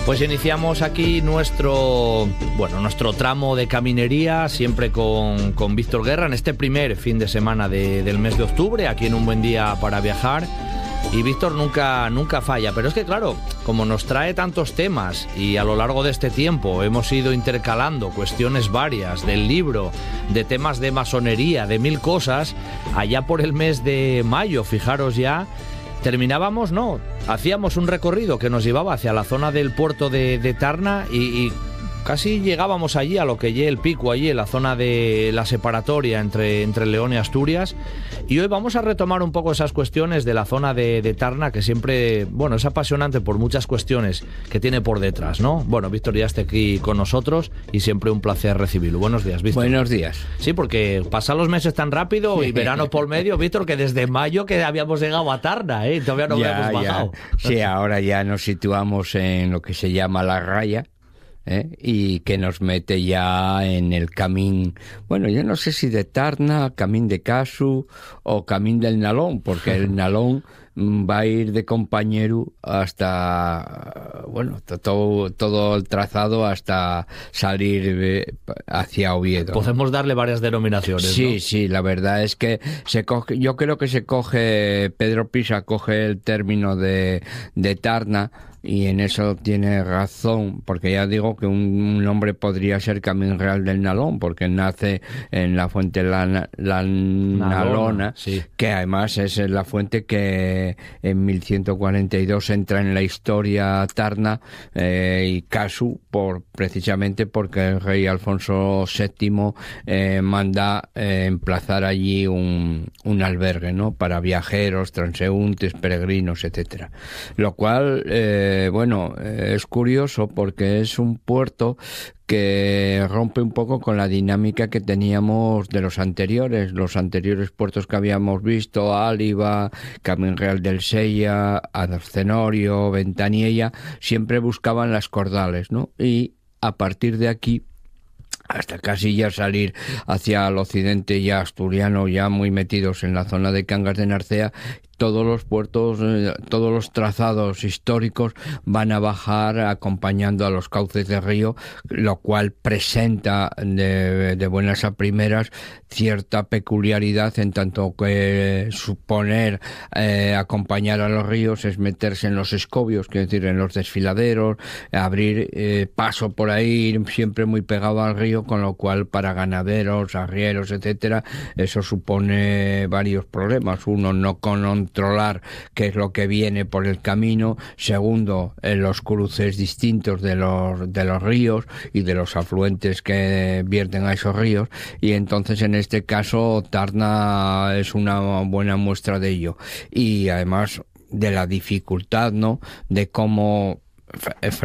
Pues iniciamos aquí nuestro tramo de caminería, siempre con Víctor Guerra, en este primer fin de semana del mes de octubre, aquí en Un Buen Día para Viajar. Y Víctor nunca falla, pero es que claro, como nos trae tantos temas y a lo largo de este tiempo hemos ido intercalando cuestiones varias del libro, de temas de masonería, de mil cosas, allá por el mes de mayo, fijaros ya, hacíamos un recorrido que nos llevaba hacia la zona del puerto de Tarna y casi llegábamos allí a lo que es el pico, allí en la zona de la separatoria entre León y Asturias. Y hoy vamos a retomar un poco esas cuestiones de la zona de Tarna, que siempre, es apasionante por muchas cuestiones que tiene por detrás, ¿no? Bueno, Víctor ya está aquí con nosotros y siempre un placer recibirlo. Buenos días, Víctor. Buenos días. Sí, porque pasan los meses tan rápido y verano por medio, Víctor, que desde mayo que habíamos llegado a Tarna, todavía no habíamos bajado. Sí, ahora ya nos situamos en lo que se llama la raya. Y que nos mete ya en el camín, yo no sé si de Tarna, camín de Casu o camín del Nalón, porque el Nalón va a ir de compañero hasta, todo el trazado hasta salir hacia Oviedo. Podemos darle varias denominaciones, Sí, ¿no? Sí, la verdad es que yo creo que Pedro Pisa coge el término de Tarna, y en eso tiene razón, porque ya digo que un nombre podría ser Camín Real del Nalón, porque nace en la fuente la Nalona, sí. Que además es la fuente que en 1142 entra en la historia Tarna, y Casu precisamente porque el rey Alfonso VII manda emplazar allí un albergue, ¿no?, para viajeros, transeúntes, peregrinos, etcétera. Lo cual es curioso porque es un puerto que rompe un poco con la dinámica que teníamos de los anteriores puertos que habíamos visto, Áliva, Camín Real del Sella, Arcenorio, Ventaniella, siempre buscaban las cordales, ¿no? Y a partir de aquí, hasta casi ya salir hacia el occidente ya asturiano, ya muy metidos en la zona de Cangas de Narcea, todos los puertos, todos los trazados históricos van a bajar acompañando a los cauces del río, lo cual presenta de buenas a primeras cierta peculiaridad, en tanto que suponer acompañar a los ríos es meterse en los escobios, quiero decir, en los desfiladeros, abrir paso por ahí, siempre muy pegado al río, con lo cual para ganaderos, arrieros, etcétera, eso supone varios problemas. Uno, no controlar qué es lo que viene por el camino. Segundo, en los cruces distintos de los ríos y de los afluentes que vierten a esos ríos, y entonces en este caso Tarna es una buena muestra de ello, y además de la dificultad, ¿no?, de cómo